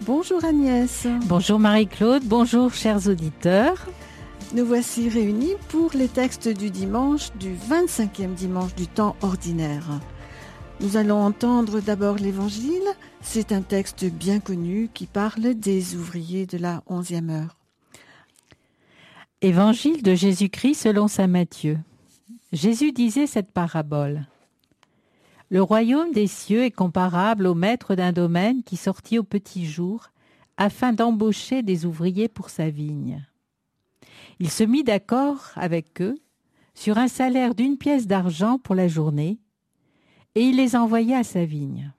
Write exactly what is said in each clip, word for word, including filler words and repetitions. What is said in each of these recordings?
Bonjour Agnès. Bonjour Marie-Claude, bonjour chers auditeurs. Nous voici réunis pour les textes du dimanche, du vingt-cinquième dimanche du temps ordinaire. Nous allons entendre d'abord l'Évangile. C'est un texte bien connu qui parle des ouvriers de la onzième heure. Évangile de Jésus-Christ selon saint Matthieu. Jésus disait cette parabole. Le royaume des cieux est comparable au maître d'un domaine qui sortit au petit jour afin d'embaucher des ouvriers pour sa vigne. Il se mit d'accord avec eux sur un salaire d'une pièce d'argent pour la journée et il les envoya à sa vigne.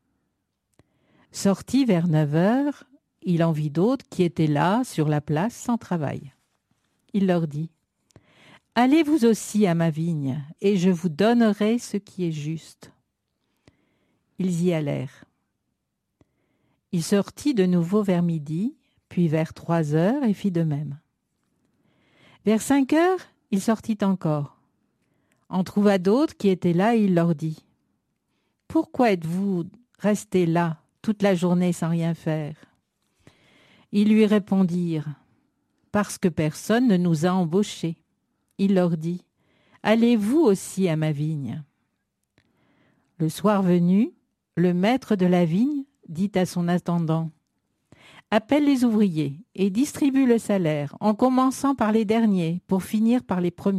Sorti vers neuf heures, il en vit d'autres qui étaient là sur la place sans travail. Il leur dit « Allez vous aussi à ma vigne et je vous donnerai ce qui est juste. » Ils y allèrent. Il sortit de nouveau vers midi, puis vers trois heures et fit de même. Vers cinq heures, il sortit encore. En trouva d'autres qui étaient là et il leur dit « Pourquoi êtes-vous restés là toute la journée sans rien faire ?» Ils lui répondirent « Parce que personne ne nous a embauchés. » Il leur dit « Allez vous aussi à ma vigne. » Le soir venu, le maître de la vigne dit à son intendant « Appelle les ouvriers et distribue le salaire, en commençant par les derniers pour finir par les premiers. »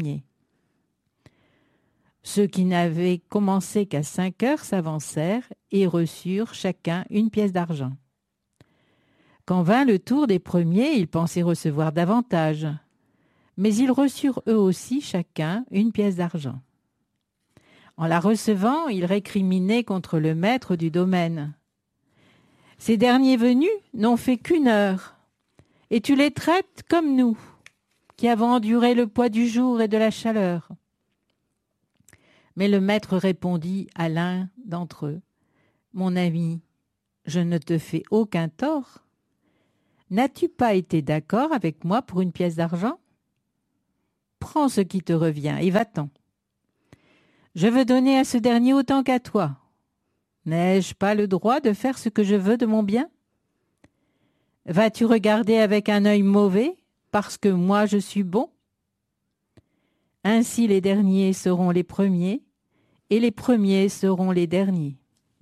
Ceux qui n'avaient commencé qu'à cinq heures s'avancèrent et reçurent chacun une pièce d'argent. Quand vint le tour des premiers, ils pensaient recevoir davantage, mais ils reçurent eux aussi chacun une pièce d'argent. En la recevant, ils récriminaient contre le maître du domaine. « Ces derniers venus n'ont fait qu'une heure, et tu les traites comme nous, qui avons enduré le poids du jour et de la chaleur. » Mais le maître répondit à l'un d'entre eux, « Mon ami, je ne te fais aucun tort. N'as-tu pas été d'accord avec moi pour une pièce d'argent? Prends ce qui te revient et va-t'en. Je veux donner à ce dernier autant qu'à toi. N'ai-je pas le droit de faire ce que je veux de mon bien? Vas-tu regarder avec un œil mauvais parce que moi je suis bon? Ainsi les derniers seront les premiers et les premiers seront les derniers. »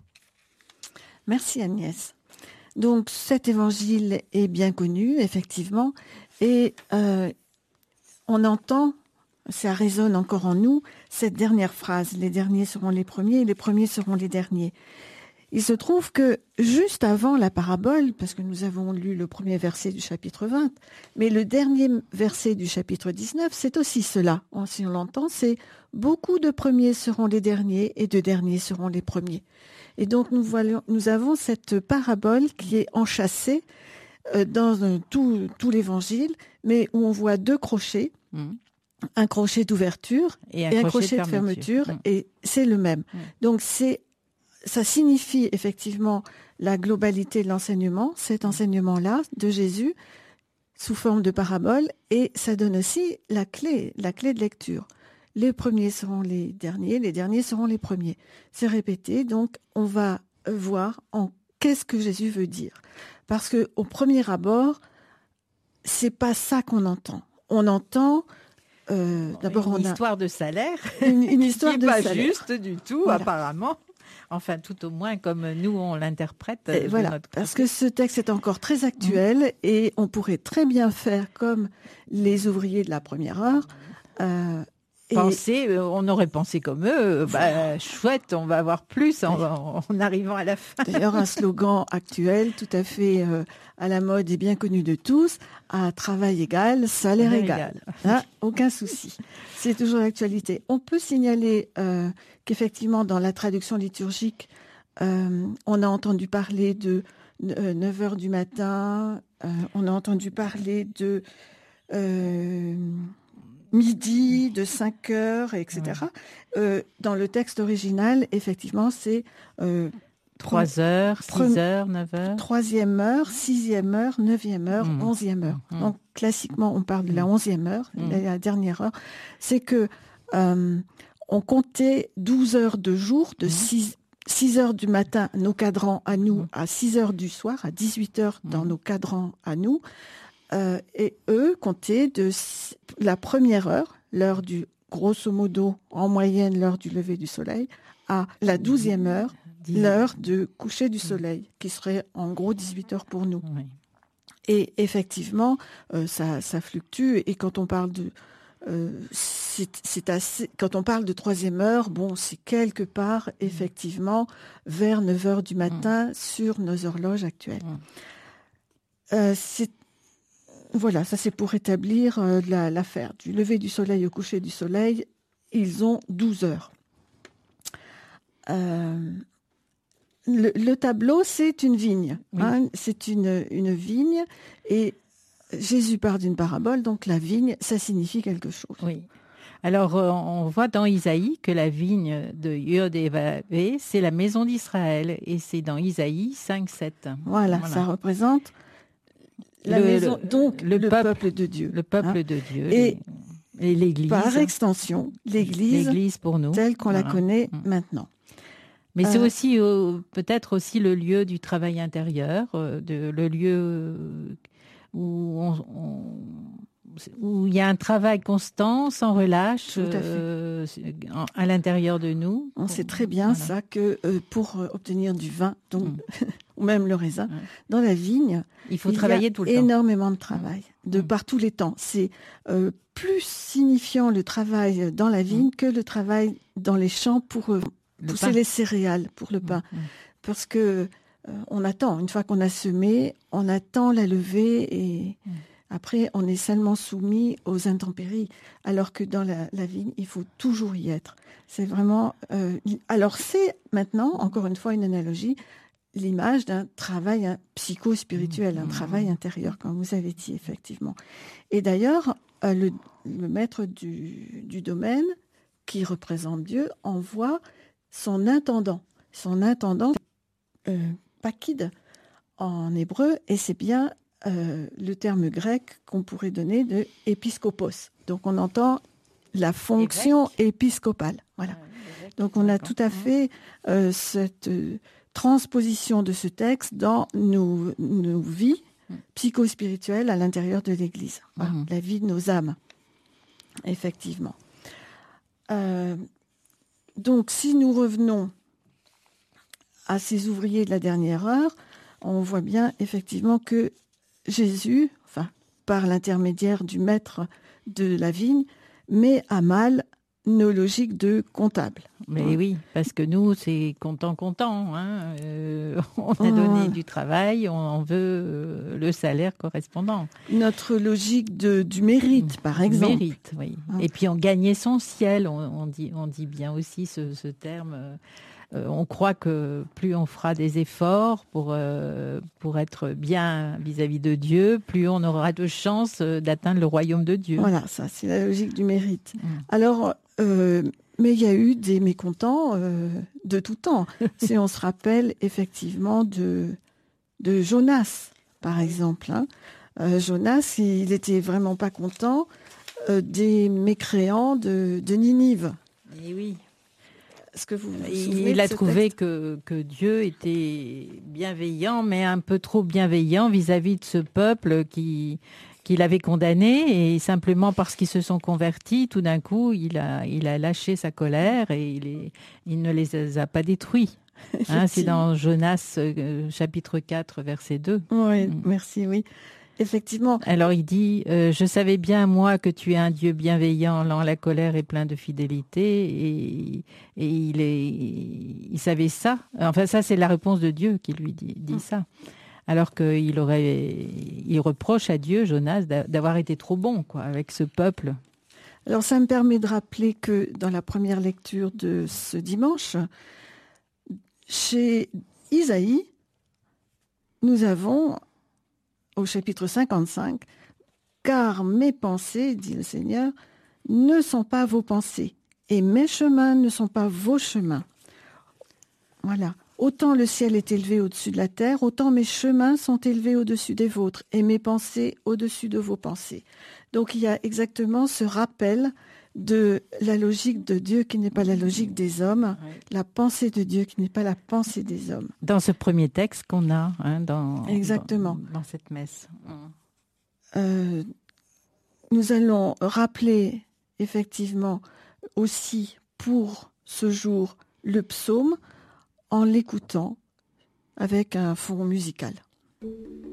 Merci Agnès. Donc cet évangile est bien connu, effectivement, et euh, on entend, ça résonne encore en nous, cette dernière phrase, les derniers seront les premiers et les premiers seront les derniers. Il se trouve que juste avant la parabole, parce que nous avons lu le premier verset du chapitre vingt, mais le dernier verset du chapitre dix-neuf, c'est aussi cela. Si on l'entend, c'est « beaucoup de premiers seront les derniers et de derniers seront les premiers ». Et donc nous, voyons, nous avons cette parabole qui est enchâssée euh, dans euh, tout, tout l'évangile, mais où on voit deux crochets, mmh. un crochet d'ouverture et un, et un crochet, crochet de fermeture, de fermeture mmh. et c'est le même. Mmh. Donc c'est ça signifie effectivement la globalité de l'enseignement, cet enseignement-là de Jésus sous forme de parabole, et ça donne aussi la clé, la clé de lecture. Les premiers seront les derniers, les derniers seront les premiers. C'est répété, donc on va voir en qu'est-ce que Jésus veut dire. Parce que au premier abord, c'est pas ça qu'on entend. On entend euh, bon, d'abord une on a histoire de salaire, une, une histoire qui de pas salaire. Juste du tout, voilà. Apparemment. Enfin, tout au moins comme nous on l'interprète. Et voilà, notre parce que ce texte est encore très actuel mmh. et on pourrait très bien faire comme les ouvriers de la première heure. Euh, Penser, et... on aurait pensé comme eux, bah, chouette, on va avoir plus en, en, en arrivant à la fin. D'ailleurs, un slogan actuel, tout à fait euh, à la mode et bien connu de tous, à travail égal, salaire, salaire égal. égal. Hein, aucun souci. C'est toujours l'actualité. On peut signaler euh, qu'effectivement, dans la traduction liturgique, euh, on a entendu parler de euh, neuf heures du matin, euh, on a entendu parler de... Euh, midi, de cinq heures, et cetera. Ouais. Euh, dans le texte original, effectivement, c'est... Euh, trois heures, six heures, neuf heures. Troisième heure, sixième heure, neuvième heure, mmh. onzième heure. Mmh. Donc, classiquement, on parle de la onzième heure, mmh. la dernière heure. C'est que euh, on comptait douze heures de jour, de, mmh. six, six heures du matin, nos cadrans à nous, à six heures du soir, à dix-huit heures dans nos cadrans à nous. Euh, et eux comptaient de la première heure, l'heure du, grosso modo, en moyenne, l'heure du lever du soleil, à la douzième heure, l'heure de coucher du soleil, qui serait en gros dix-huit heures pour nous. Oui. Et effectivement, euh, ça, ça fluctue. Et quand on parle de... Euh, c'est, c'est assez, quand on parle de troisième heure, bon, c'est quelque part, effectivement, vers neuf heures du matin mmh. sur nos horloges actuelles. Mmh. Euh, c'est, voilà, ça c'est pour établir euh, la, l'affaire. Du lever du soleil au coucher du soleil, ils ont douze heures. Euh, le, le tableau, c'est une vigne. Oui. Hein, c'est une, une vigne et Jésus part d'une parabole, donc la vigne, ça signifie quelque chose. Oui. Alors, euh, on voit dans Isaïe que la vigne de Yod et Vavé, c'est la maison d'Israël. Et c'est dans Isaïe cinq sept. Voilà, voilà. Ça représente la le, maison, le, donc le, le peuple, peuple de Dieu. Le peuple hein. de Dieu. Et, et l'Église. Par extension, l'Église, l'Église pour nous, telle qu'on voilà. la connaît mmh. maintenant. Mais euh, c'est aussi euh, peut-être aussi le lieu du travail intérieur, euh, de, le lieu... Euh, où on, on, où il y a un travail constant, sans relâche, euh, à, à l'intérieur de nous. On sait très bien voilà. ça que euh, pour obtenir du vin, donc mm. ou même le raisin, mm. dans la vigne, il faut il travailler y a tout le énormément temps. de travail, de mm. par tous les temps. C'est euh, plus signifiant le travail dans la vigne mm. que le travail dans les champs pour euh, pousser pain. les céréales, pour le pain, mm. parce que Euh, on attend, une fois qu'on a semé, on attend la levée et mmh. après on est seulement soumis aux intempéries. Alors que dans la, la vigne, il faut toujours y être. C'est vraiment. Euh, alors c'est maintenant, encore une fois, une analogie, l'image d'un travail hein, psycho-spirituel, mmh. un travail intérieur, comme vous avez dit effectivement. Et d'ailleurs, euh, le, le maître du, du domaine, qui représente Dieu, envoie son intendant. Son intendant. Euh, Pakid en hébreu, et c'est bien euh, le terme grec qu'on pourrait donner de épiscopos. Donc on entend la fonction épiscopale. Voilà. Donc on a tout à fait euh, cette euh, transposition de ce texte dans nos, nos vies psychospirituelles à l'intérieur de l'Église. Voilà. Mmh. La vie de nos âmes, effectivement. Euh, donc si nous revenons à ces ouvriers de la dernière heure, on voit bien effectivement que Jésus, enfin, par l'intermédiaire du maître de la vigne, met à mal nos logiques de comptable. Mais hein. oui, parce que nous, c'est comptant, comptant. Hein. Euh, on a donné oh. du travail, on en veut euh, le salaire correspondant. Notre logique de, du mérite, par exemple. Mérite, oui. Hein. Et puis on gagnait son ciel, on, on, dit, on dit bien aussi ce, ce terme... Euh, Euh, on croit que plus on fera des efforts pour, euh, pour être bien vis-à-vis de Dieu, plus on aura de chances d'atteindre le royaume de Dieu. Voilà, ça, c'est la logique du mérite. Mmh. Alors, euh, mais il y a eu des mécontents euh, de tout temps. Si on se rappelle effectivement de, de Jonas, par exemple. Hein. Euh, Jonas, il n'était vraiment pas content euh, des mécréants de, de Ninive. Et oui. Ce que vous, vous il a trouvé que, que Dieu était bienveillant, mais un peu trop bienveillant vis-à-vis de ce peuple qui, qu'il avait condamné. Et simplement parce qu'ils se sont convertis, tout d'un coup, il a, il a lâché sa colère et il, est, il ne les a pas détruits. Hein, c'est dans Jonas euh, chapitre quatre, verset deux. Oui, mmh. merci, oui. Effectivement. Alors il dit, euh, je savais bien moi que tu es un Dieu bienveillant, lent à la colère et plein de fidélité, et, et il est, il savait ça. Enfin ça c'est la réponse de Dieu qui lui dit, dit ça. Alors qu'il aurait, il reproche à Dieu, Jonas, d'avoir été trop bon quoi avec ce peuple. Alors ça me permet de rappeler que dans la première lecture de ce dimanche, chez Isaïe, nous avons au chapitre cinquante-cinq, « Car mes pensées, dit le Seigneur, ne sont pas vos pensées, et mes chemins ne sont pas vos chemins. » Voilà. Autant le ciel est élevé au-dessus de la terre, autant mes chemins sont élevés au-dessus des vôtres, et mes pensées au-dessus de vos pensées. Donc il y a exactement ce rappel de la logique de Dieu qui n'est pas la logique des hommes, Oui. la pensée de Dieu qui n'est pas la pensée des hommes. Dans ce premier texte qu'on a hein, dans, Exactement. dans, dans cette messe. Euh, nous allons rappeler effectivement aussi pour ce jour le psaume en l'écoutant avec un fond musical.